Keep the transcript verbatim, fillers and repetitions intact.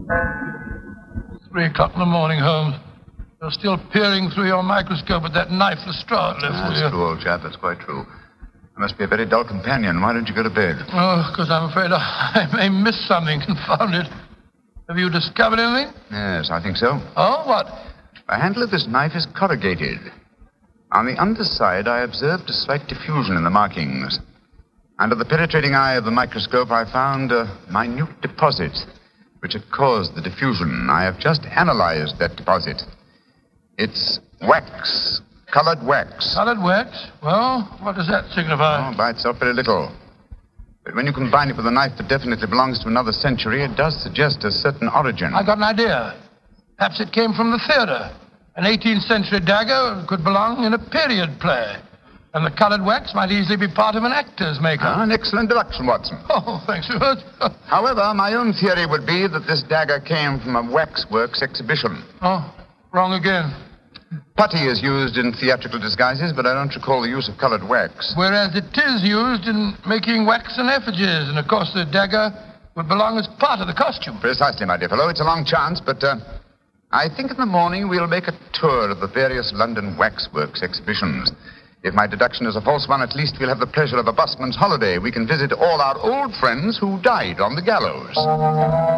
Three o'clock in the morning, Holmes. You're still peering through your microscope at that knife Lestrade left That's for you. true, old chap. That's quite true. You must be a very dull companion. Why don't you go to bed? Oh, because I'm afraid I may miss something, confound it. Have you discovered anything? Yes, I think so. Oh, what? The handle of this knife is corrugated. On the underside, I observed a slight diffusion in the markings. Under the penetrating eye of the microscope, I found a minute deposit which had caused the diffusion. I have just analyzed that deposit. It's wax, colored wax. Colored wax? Well, what does that signify? Oh, by itself, very little. But when you combine it with a knife that definitely belongs to another century, it does suggest a certain origin. I got an idea. Perhaps it came from the theater. An eighteenth century dagger could belong in a period play. And the colored wax might easily be part of an actor's makeup. Ah, an excellent deduction, Watson. Oh, thanks very much. However, my own theory would be that this dagger came from a waxworks exhibition. Oh, wrong again. Putty is used in theatrical disguises, but I don't recall the use of colored wax. Whereas it is used in making waxen effigies. And, of course, the dagger would belong as part of the costume. Precisely, my dear fellow. It's a long chance, but uh, I think in the morning we'll make a tour of the various London waxworks exhibitions. If my deduction is a false one, at least we'll have the pleasure of a busman's holiday. We can visit all our old friends who died on the gallows.